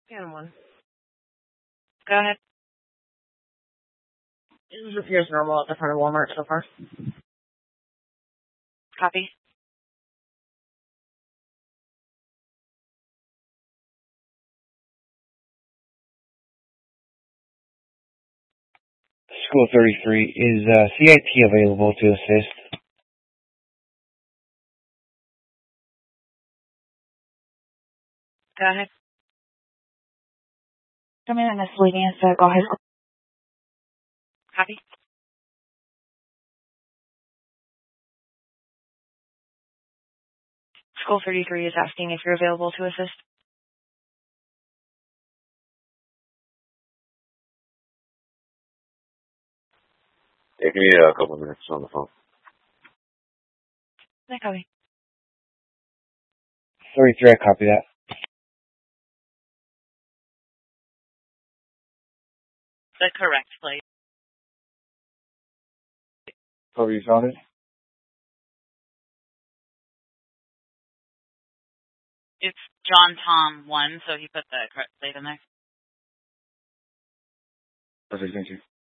And one. Go ahead. It appears normal at the front of Walmart so far. Copy. School 33, is CIT available to assist? Go ahead. Come in, miscellaneous. Go ahead. Copy. School 33 is asking if you're available to assist. Yeah, give me a couple of minutes on the phone. Yeah, copy. 33, I copy that. The correct place. Oh, you found it? It's John Tom 1, so he put the correct plate in there. Perfect, thank you.